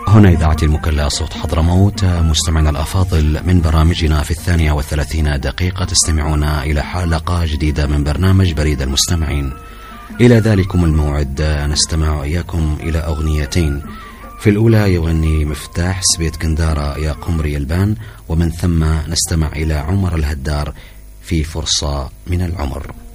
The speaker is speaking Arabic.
هنا إذاعة المكلا صوت حضرموت. مستمعينا الأفاضل، من برامجنا في 32 دقيقة تستمعون إلى حلقة جديدة من برنامج بريد المستمعين. إلى ذلكم الموعد نستمع إياكم إلى أغنيتين. في الأولى يغني مفتاح سبيت كندارة يا قمري البان، ومن ثم نستمع إلى عمر الهدار في فرصة من العمر.